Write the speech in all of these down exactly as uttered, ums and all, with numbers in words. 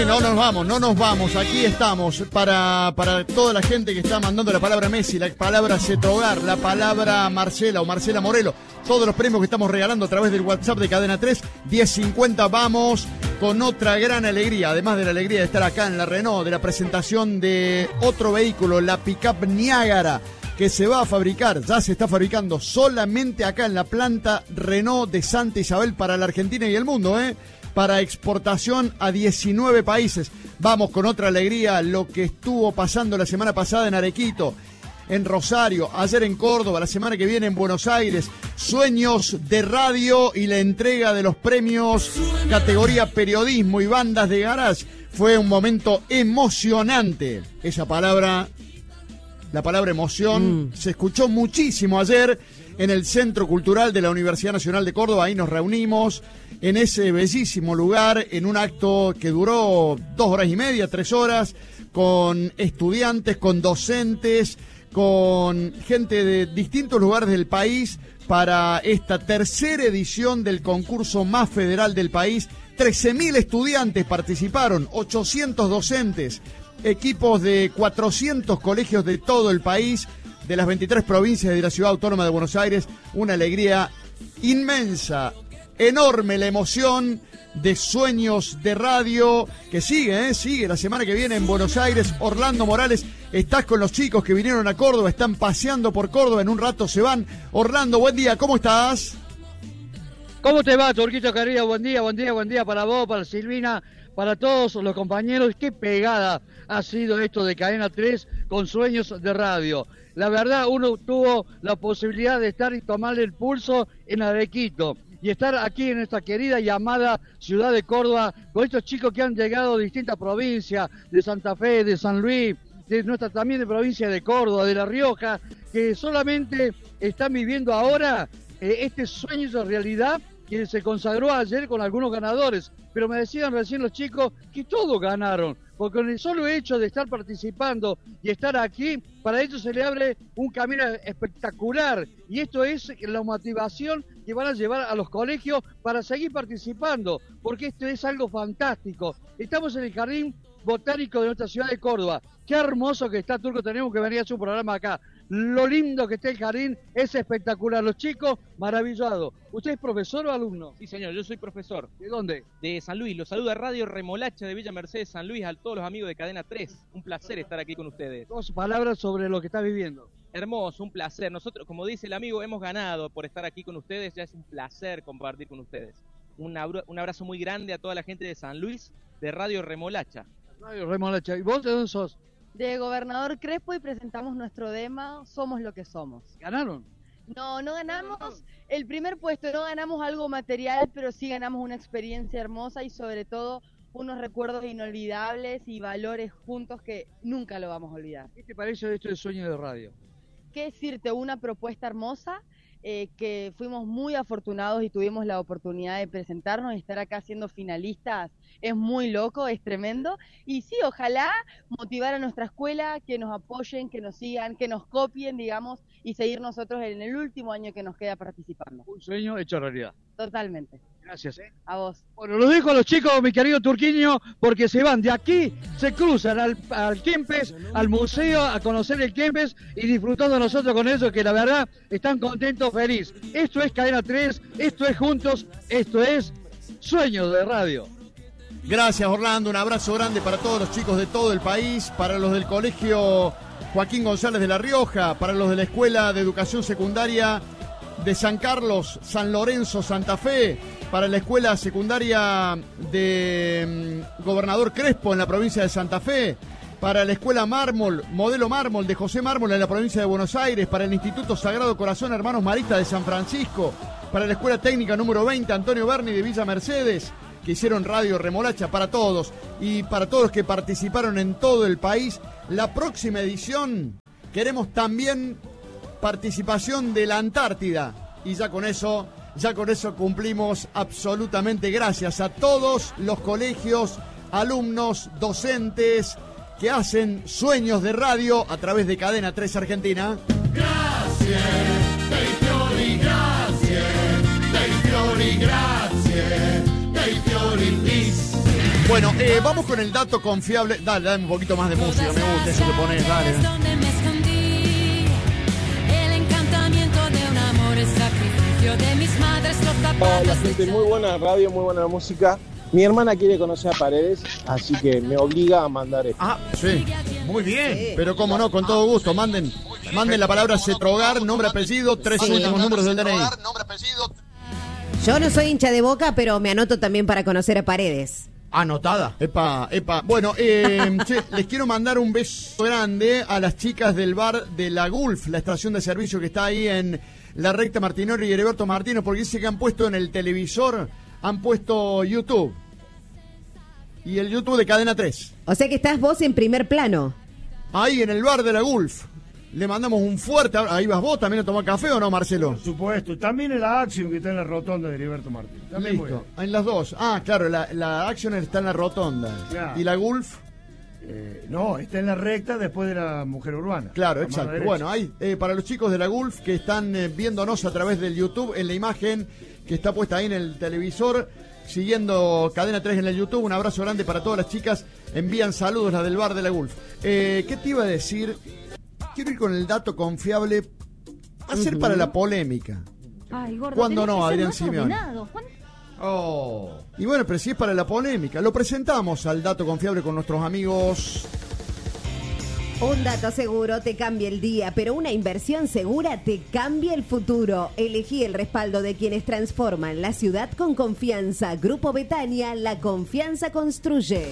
No nos vamos, no nos vamos, aquí estamos para, para toda la gente que está mandando la palabra Messi, la palabra Cetogar, la palabra Marcela o Marcela Morelo, todos los premios que estamos regalando a través del WhatsApp de Cadena tres, diez cincuenta, vamos con otra gran alegría, además de la alegría de estar acá en la Renault, de la presentación de otro vehículo, la Pickup Niágara, que se va a fabricar, ya se está fabricando solamente acá en la planta Renault de Santa Isabel para la Argentina y el mundo, ¿eh? Para exportación a diecinueve países. Vamos con otra alegría, lo que estuvo pasando la semana pasada en Arequito, en Rosario, ayer en Córdoba, la semana que viene en Buenos Aires, sueños de radio y la entrega de los premios categoría periodismo y bandas de garage. Fue un momento emocionante. Esa palabra, la palabra emoción, mm. se escuchó muchísimo ayer en el Centro Cultural de la Universidad Nacional de Córdoba. Ahí nos reunimos en ese bellísimo lugar, en un acto que duró dos horas y media, tres horas, con estudiantes, con docentes, con gente de distintos lugares del país para esta tercera edición del concurso más federal del país. trece mil estudiantes participaron, ochocientos docentes, equipos de cuatrocientos colegios de todo el país, de las veintitrés provincias de la Ciudad Autónoma de Buenos Aires. Una alegría inmensa, enorme la emoción de Sueños de Radio, que sigue, ¿eh? sigue la semana que viene en Buenos Aires. Orlando Morales, estás con los chicos que vinieron a Córdoba, están paseando por Córdoba, en un rato se van. Orlando, buen día, ¿cómo estás? ¿Cómo te va, Turquito querido? Buen día, buen día, buen día para vos, para Silvina, para todos los compañeros. Qué pegada ha sido esto de Cadena tres con Sueños de Radio. La verdad, uno tuvo la posibilidad de estar y tomarle el pulso en Arequito y estar aquí en esta querida y amada ciudad de Córdoba con estos chicos que han llegado de distintas provincias, de Santa Fe, de San Luis, de nuestra también de provincia de Córdoba, de La Rioja, que solamente están viviendo ahora eh, este sueño de realidad que se consagró ayer con algunos ganadores. Pero me decían recién los chicos que todos ganaron, porque con el solo hecho de estar participando y estar aquí, para ellos se le abre un camino espectacular. Y esto es la motivación que van a llevar a los colegios para seguir participando, porque esto es algo fantástico. Estamos en el Jardín Botánico de nuestra ciudad de Córdoba. Qué hermoso que está, Turco, tenemos que venir a hacer un programa acá. Lo lindo que está el jardín es espectacular. Los chicos, maravillados. ¿Usted es profesor o alumno? Sí, señor, yo soy profesor. ¿De dónde? De San Luis. Los saluda Radio Remolacha de Villa Mercedes, San Luis, a todos los amigos de Cadena tres. Un placer estar aquí con ustedes. Dos palabras sobre lo que está viviendo. Hermoso, un placer. Nosotros, como dice el amigo, hemos ganado por estar aquí con ustedes. Ya es un placer compartir con ustedes. Un, abra- un abrazo muy grande a toda la gente de San Luis, de Radio Remolacha. Radio Remolacha. ¿Y vos de dónde sos? De Gobernador Crespo, y presentamos nuestro lema Somos lo que somos. ¿Ganaron? No, no ganamos el primer puesto, no ganamos algo material, pero sí ganamos una experiencia hermosa y sobre todo unos recuerdos inolvidables y valores juntos que nunca lo vamos a olvidar. ¿Qué te parece esto de Sueño de Radio? ¿Qué decirte? Una propuesta hermosa, eh, que fuimos muy afortunados y tuvimos la oportunidad de presentarnos y estar acá siendo finalistas. Es muy loco, es tremendo. Y sí, ojalá motivar a nuestra escuela, que nos apoyen, que nos sigan, que nos copien, digamos, y seguir nosotros en el último año que nos queda participando. Un sueño hecho realidad. Totalmente. Gracias, ¿eh? A vos. Bueno, lo dejo a los chicos, mi querido Turquiño, porque se van de aquí, se cruzan al, al Kempes, al museo, a conocer el Kempes y disfrutando nosotros con ellos, que la verdad están contentos, felices. Esto es Cadena tres, esto es Juntos, esto es Sueños de Radio. Gracias, Orlando, un abrazo grande para todos los chicos de todo el país, para los del colegio Joaquín González de La Rioja, para los de la Escuela de Educación Secundaria de San Carlos, San Lorenzo, Santa Fe, para la Escuela Secundaria de um, Gobernador Crespo en la provincia de Santa Fe, para la Escuela Mármol, Modelo Mármol de José Mármol en la provincia de Buenos Aires, para el Instituto Sagrado Corazón Hermanos Maristas de San Francisco, para la Escuela Técnica número veinte Antonio Berni de Villa Mercedes, que hicieron Radio Remolacha, para todos y para todos los que participaron en todo el país. La próxima edición queremos también participación de la Antártida y ya con eso, ya con eso cumplimos absolutamente. Gracias a todos los colegios, alumnos, docentes que hacen Sueños de Radio a través de Cadena tres Argentina. Gracias, dei fiori, gracias, dei fiori, gracias, dei fiori, bis. Bueno, eh, vamos con el dato confiable. Dale, dame un poquito más de música, me gusta eso que pones, dale. Donde me escondí, el encantamiento de un amor, el sacrificio de mis madres, los zapatos. Hola gente, muy buena radio, muy buena música. Mi hermana quiere conocer a Paredes, así que me obliga a mandar esto. Ah, sí, muy bien. Sí. Pero cómo no, con todo gusto, manden, manden la palabra Cetrogar, nombre, apellido, tres sí. últimos números del D N I. Yo no soy hincha de Boca, pero me anoto también para conocer a Paredes. Anotada. Epa, epa. Bueno, eh, che, les quiero mandar un beso grande a las chicas del bar de la Gulf, la estación de servicio que está ahí en la recta Martinori y Heriberto Martínez, porque dice que han puesto en el televisor, han puesto YouTube. Y el YouTube de Cadena tres. O sea que estás vos en primer plano. Ahí en el bar de la Gulf. Le mandamos un fuerte... Ahí vas vos también a tomar café, ¿o no, Marcelo? Por supuesto. También en la Action que está en la rotonda de Heriberto Martín. También listo. En las dos. Ah, claro, la, la Action está en la rotonda. Claro. ¿Y la Gulf? Eh, no, está en la recta después de la Mujer Urbana. Claro, exacto. Bueno, ahí, eh, para los chicos de la Gulf que están eh, viéndonos a través del YouTube, en la imagen que está puesta ahí en el televisor, siguiendo Cadena tres en el YouTube, un abrazo grande para todas las chicas. Envían saludos las del bar de la Gulf. Eh, ¿Qué te iba a decir? Quiero ir con el dato confiable. Va a ser uh-huh. para la polémica. Ay, gordo, ¿cuándo no, Adrián Simeone? Oh. Y bueno, pero si es para la polémica, lo presentamos al dato confiable con nuestros amigos. Un dato seguro te cambia el día, pero una inversión segura te cambia el futuro. Elegí el respaldo de quienes transforman la ciudad con confianza. Grupo Betania, la confianza construye.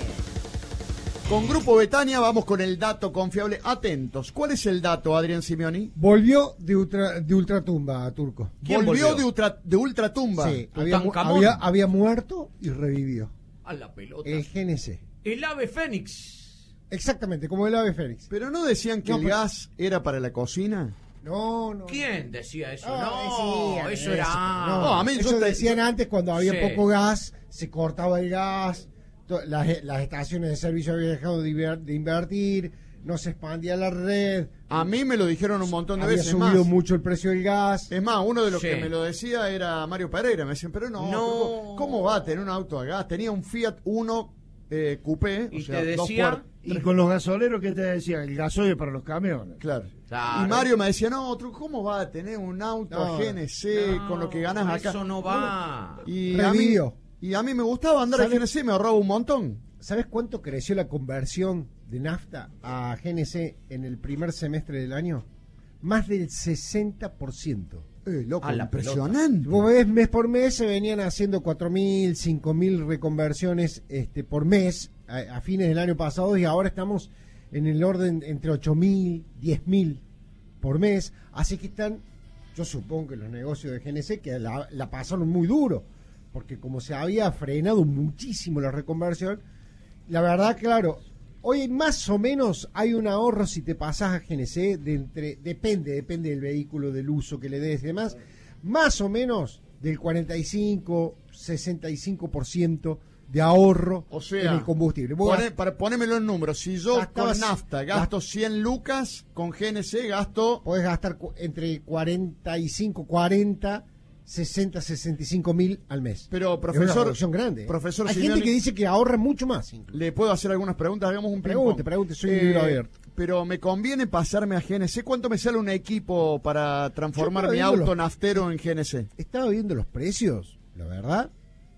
Con Grupo Betania vamos con el dato confiable. Atentos. ¿Cuál es el dato, Adrián Simeoni? Volvió de, ultra, de ultratumba, Turco. ¿Quién volvió, volvió? de, ultra, de ultratumba? Sí, había, había, había muerto y revivió. A la pelota. El G N C. El ave fénix. Exactamente, como el ave fénix. ¿Pero no decían que no, el pero... gas era para la cocina? No, no. ¿Quién decía eso? No, no decían, eso era... No, no, a mí eso decían te... antes cuando había sí. poco gas, se cortaba el gas... Las, las estaciones de servicio habían dejado de invertir, no se expandía la red. A mí me lo dijeron un montón de había veces. Había subido más. mucho el precio del gas. Es más, uno de los sí. que me lo decía era Mario Pereira. Me decían, pero no, no. ¿cómo va a tener un auto a gas? Tenía un Fiat Uno eh, Coupé. Y o sea, te decía... Dos y con los gasoleros, ¿qué te decía? El gasoil para los camiones. Claro. claro. Y Mario me decía, no, ¿cómo va a tener un auto no, a G N C no, con lo que ganas acá? Eso no va. Y a, mí, y a mí me gustaba andar a G N C, me ahorraba un montón. ¿Sabes cuánto creció la conversión de nafta a G N C en el primer semestre del año? Más del sesenta por ciento. Eh, loco, impresionante. Vos ves, mes por mes se venían haciendo cuatro mil, cinco mil reconversiones este, por mes a, a fines del año pasado y ahora estamos en el orden entre ocho mil, diez mil por mes. Así que están, yo supongo que los negocios de G N C que la, la pasaron muy duro, porque como se había frenado muchísimo la reconversión, la verdad, claro, hoy más o menos hay un ahorro si te pasas a G N C, de entre, depende, depende del vehículo, del uso que le des y demás, más o menos del cuarenta y cinco, sesenta y cinco por ciento de ahorro o sea, en el combustible. Pone, para ponémelo en números, si yo gastabas, con nafta gasto cien lucas, con G N C gasto... Podés gastar entre cuarenta y cinco, cuarenta... sesenta, sesenta y cinco mil al mes. Pero, profesor, es una reducción grande. ¿eh? Profesor Hay Simeoni, gente que dice que ahorra mucho más. Incluso. ¿Le puedo hacer algunas preguntas? Hagamos un Pregunte, pregunte, soy un libro abierto. Pero me conviene pasarme a G N C. ¿Cuánto me sale un equipo para transformar mi auto los, naftero en G N C? Estaba viendo los precios, la verdad.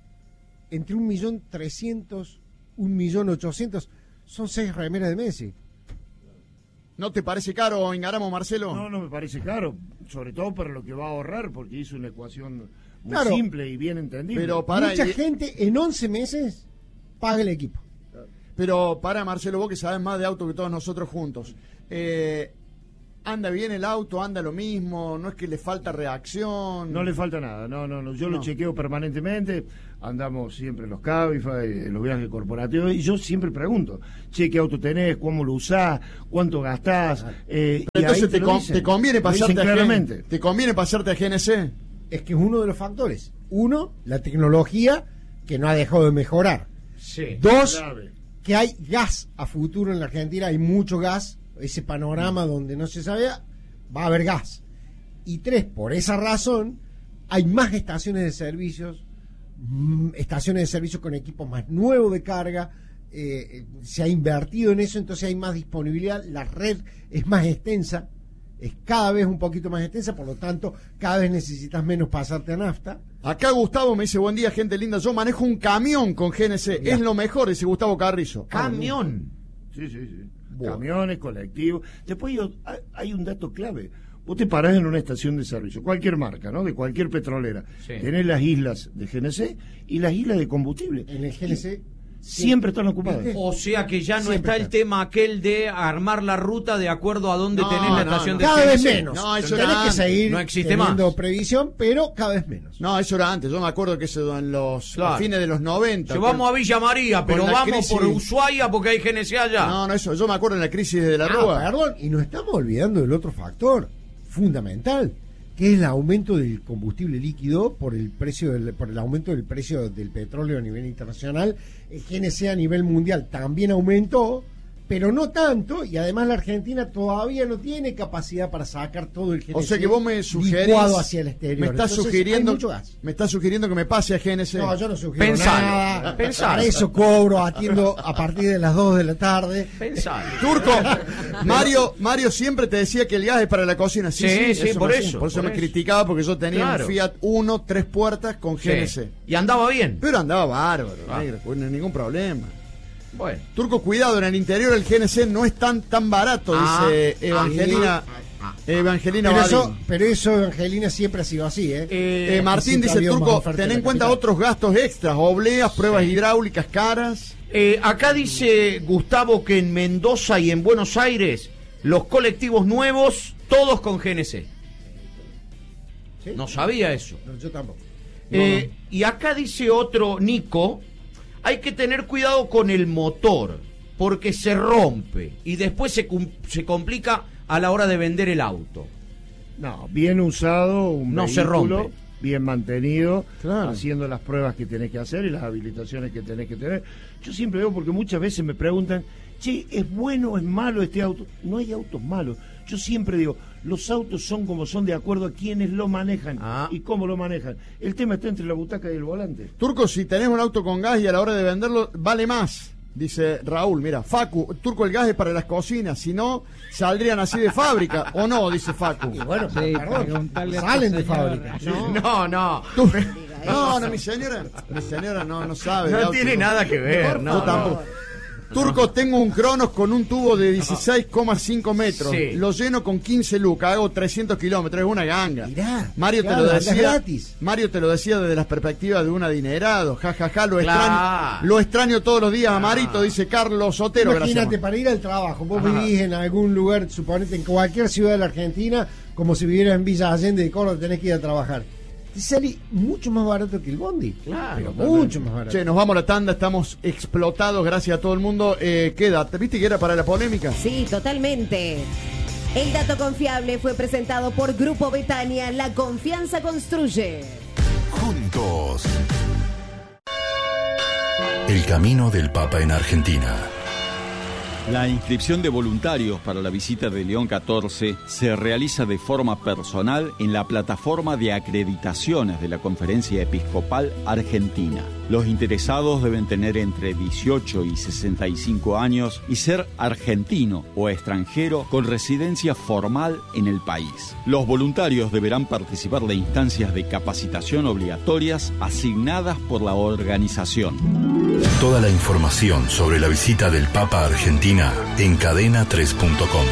Entre un millón trescientos, un millón ochocientos, son seis remeras de Messi. ¿No te parece caro, Ingaramo, Marcelo? No, no me parece caro, sobre todo para lo que va a ahorrar, porque hizo una ecuación muy claro, simple y bien entendible. Pero para, Mucha y... gente en once meses paga el equipo. Pero para, Marcelo, vos que sabes más de auto que todos nosotros juntos, eh, anda bien el auto, anda lo mismo, no es que le falta reacción. No le falta nada, no, no, no. yo no. lo chequeo permanentemente, andamos siempre en los Cabify, en los viajes corporativos, y yo siempre pregunto, che, ¿qué auto tenés? ¿Cómo lo usás? ¿Cuánto gastás? Eh, Pero entonces te, te, con, dicen, te conviene pasarte a claramente. G N C. ¿Te conviene pasarte a G N C? Es que es uno de los factores. Uno, la tecnología, que no ha dejado de mejorar. Sí. Dos, Grave. que hay gas a futuro en la Argentina, hay mucho gas, ese panorama donde no se sabía, va a haber gas. Y tres, por esa razón, hay más estaciones de servicios, mm, estaciones de servicio con equipos más nuevos de carga. Eh, se ha invertido en eso, entonces hay más disponibilidad, la red es más extensa, es cada vez un poquito más extensa, por lo tanto cada vez necesitas menos pasarte a nafta. Acá Gustavo me dice, buen día, gente linda, yo manejo un camión con G N C, Ya. es lo mejor, dice Gustavo Carrizo. Camión. Sí, sí, sí. Bueno. Camiones, colectivos. Después yo- hay- hay un dato clave. Vos te parás en una estación de servicio, cualquier marca, ¿no? De cualquier petrolera. Sí. Tenés las islas de G N C y las islas de combustible. En el G N C Siempre están ocupadas. ¿Viste? O sea que ya no Siempre está el está. tema aquel de armar la ruta de acuerdo a dónde No, tenés la no, estación no. de cada G N vez C. menos. No, eso Tenés era que antes. seguir No existe teniendo más. previsión, pero cada vez menos. No, eso era antes, yo me acuerdo que eso en los Claro. a fines de los noventa. Si vamos a Villa María, pero con la vamos crisis- por Ushuaia porque hay G N C allá. No, no, eso, yo me acuerdo en la crisis de la Ah, Rúa. perdón, y nos estamos olvidando del otro factor fundamental, que es el aumento del combustible líquido por el precio del, por el aumento del precio del petróleo a nivel internacional. El G N C a nivel mundial también aumentó, pero no tanto, y además la Argentina todavía no tiene capacidad para sacar todo el G N C O sea que vos me sugerís, licuado hacia el exterior. me estás Entonces, sugiriendo, hay mucho gas. me estás sugiriendo que me pase a G N C. No, yo no sugiero Pensalo, nada. pensalo. Para eso cobro, atiendo a partir de las dos de la tarde. Pensalo. Turco, Mario, Mario siempre te decía que el gas es para la cocina. Sí, Sí, sí, sí, por me- eso, Por eso por me eso. criticaba porque yo tenía Claro. un Fiat Uno, tres puertas con G N C. Sí. Y andaba bien. Pero andaba bárbaro, Ah. negro, pues no hay ningún problema. Bueno. Turco, cuidado, en el interior el G N C no es tan tan barato, Ah, dice Evangelina. ah, ah, Evangelina Pero Badín. eso, pero eso, Angelina, siempre ha sido así, ¿eh? Eh, Eh, Martín siempre dice, había más Turco, oferta ten en en la cuenta capital. otros gastos extras, obleas, pruebas hidráulicas caras. Eh, acá dice Gustavo que en Mendoza y en Buenos Aires los colectivos nuevos, todos con G N C. ¿Sí? No sabía eso. No, yo tampoco. Eh, y acá dice otro, Nico, hay que tener cuidado con el motor, porque se rompe y después se, cum- se complica a la hora de vender el auto. No, bien usado, un No se vehículo, rompe. bien mantenido, Claro. haciendo las pruebas que tenés que hacer y las habilitaciones que tenés que tener. Yo siempre veo, porque muchas veces me preguntan, che, ¿es bueno o es malo este auto? No hay autos malos. Yo siempre digo, los autos son como son de acuerdo a quienes lo manejan Ah. y cómo lo manejan. El tema está entre la butaca y el volante. Turco, si tenés un auto con gas y a la hora de venderlo, vale más. Dice Raúl, mira, Facu, Turco, el gas es para las cocinas, si no, saldrían así de fábrica, ¿o no? Dice Facu. Y bueno, Sí, pero, perdón, preguntarle a tu salen de señora. fábrica. No, no. Tú- No, no, mi señora, mi señora no, no sabe. de No autos, tiene nada que ver, Yo no, tampoco. Turco, tengo un Cronos con un tubo de dieciséis coma cinco metros. Sí. Lo lleno con quince lucas, hago trescientos kilómetros, es una ganga. Mirá, Mario claro, te lo andás decía. gratis. Mario te lo decía desde las perspectivas de un adinerado. Ja, ja, ja, lo Claro. extraño. Lo extraño todos los días, Amarito, dice Carlos Sotero. Imagínate, Gracias. para ir al trabajo, vos Ajá. vivís en algún lugar, suponete en cualquier ciudad de la Argentina, como si vivieras en Villa Allende de Córdoba, tenés que ir a trabajar. Te sale mucho más barato que el bondi. Claro, pero totalmente. mucho más barato. Che, nos vamos a la tanda, estamos explotados, gracias a todo el mundo. Eh, queda, ¿te viste que era para la polémica? Sí, totalmente. El dato confiable fue presentado por Grupo Betania. La confianza construye. Juntos. El camino del Papa en Argentina. La inscripción de voluntarios para la visita de León catorce se realiza de forma personal en la plataforma de acreditaciones de la Conferencia Episcopal Argentina. Los interesados deben tener entre dieciocho y sesenta y cinco años y ser argentino o extranjero con residencia formal en el país. Los voluntarios deberán participar de instancias de capacitación obligatorias asignadas por la organización. Toda la información sobre la visita del Papa a Argentina en cadena tres punto com.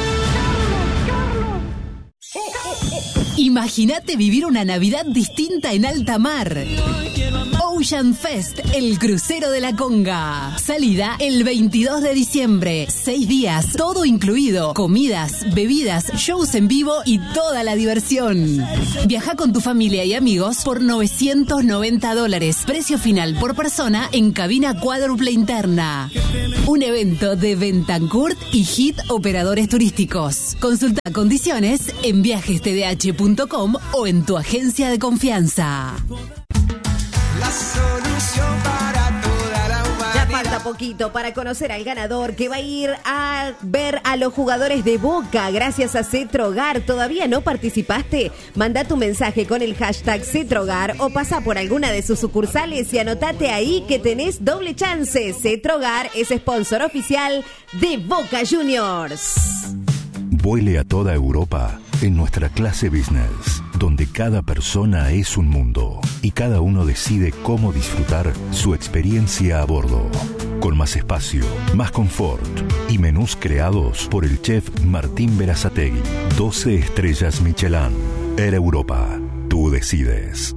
Imagínate vivir una Navidad distinta en alta mar. Ocean Fest, el crucero de la Conga. Salida el veintidós de diciembre. Seis días, todo incluido. Comidas, bebidas, shows en vivo y toda la diversión. Viaja con tu familia y amigos por novecientos noventa dólares. Precio final por persona en cabina cuádruple interna. Un evento de Bentancurt y Hit Operadores Turísticos. Consulta condiciones en viajes t d h punto com o en tu agencia de confianza. La solución para toda la humanidad. Ya falta Falta poquito para conocer al ganador que va a ir a ver a los jugadores de Boca gracias a Cetrogar. ¿Todavía no participaste? Manda tu mensaje con el hashtag Cetrogar o pasa por alguna de sus sucursales y anotate ahí que tenés doble chance. Cetrogar es sponsor oficial de Boca Juniors. Vuele a toda Europa en nuestra clase business, donde cada persona es un mundo y cada uno decide cómo disfrutar su experiencia a bordo. Con más espacio, más confort y menús creados por el chef Martín Berazategui. doce estrellas Michelin. Air Europa. Tú decides.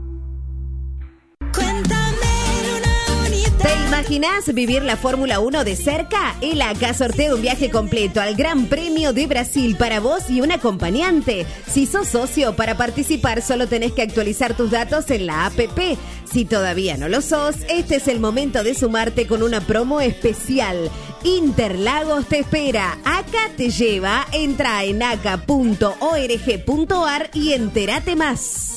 ¿Te imaginás vivir la Fórmula uno de cerca? El A C A sortea un viaje completo al Gran Premio de Brasil para vos y un acompañante. Si sos socio, para participar solo tenés que actualizar tus datos en la app. Si todavía no lo sos, este es el momento de sumarte con una promo especial. Interlagos te espera. A C A te lleva. Entra en a c a punto org punto a r y entérate más.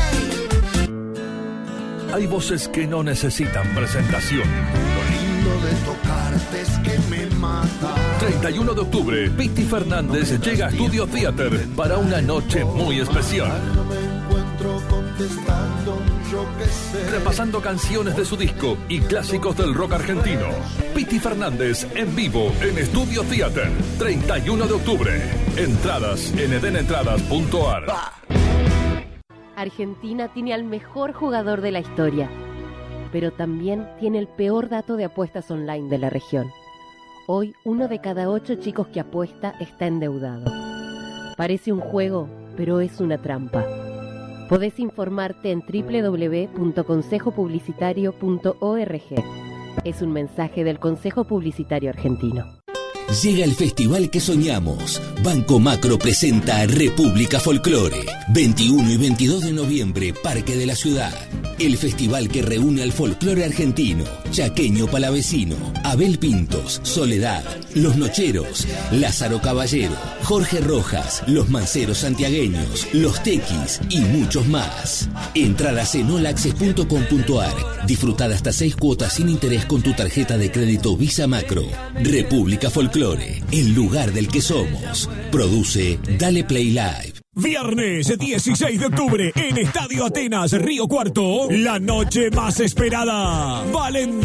Hay voces que no necesitan presentación. Lo lindo de tocarte es que me mata. treinta y uno de octubre, Piti Fernández llega a Studio Theater para una noche muy especial. No me encuentro contestando, yo qué sé. Repasando canciones de su disco y clásicos del rock argentino. Piti Fernández en vivo en Studio Theater, treinta y uno de octubre. Entradas en eden entradas punto a r. Argentina tiene al mejor jugador de la historia, pero también tiene el peor dato de apuestas online de la región. Hoy, uno de cada ocho chicos que apuesta está endeudado. Parece un juego, pero es una trampa. Podés informarte en doble u doble u doble u punto consejo publicitario punto org. Es un mensaje del Consejo Publicitario Argentino. Llega el festival que soñamos. Banco Macro presenta República Folclore. veintiuno y veintidós de noviembre, Parque de la Ciudad. El festival que reúne al folclore argentino, chaqueño palavecino, Abel Pintos, Soledad, Los Nocheros, Lázaro Caballero, Jorge Rojas, Los Manceros Santiagueños, Los Tequis y muchos más. Entradas en all access punto com punto a r. Disfruta de hasta seis cuotas sin interés con tu tarjeta de crédito Visa Macro. República Folclore, el lugar del que somos. Produce Dale Play Live. Viernes dieciséis de octubre en Estadio Atenas, Río Cuarto, la noche más esperada. Valentín